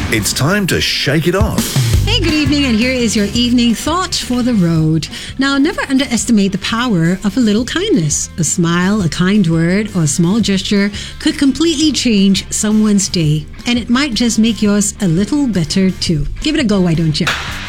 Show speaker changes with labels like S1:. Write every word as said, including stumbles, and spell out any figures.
S1: It's time to shake it off.
S2: Hey, good evening, and here is your evening thought for the road. Now, never underestimate the power of a little kindness. A smile, a kind word, or a small gesture could completely change someone's day, and it might just make yours a little better too. Give it a go, why don't you?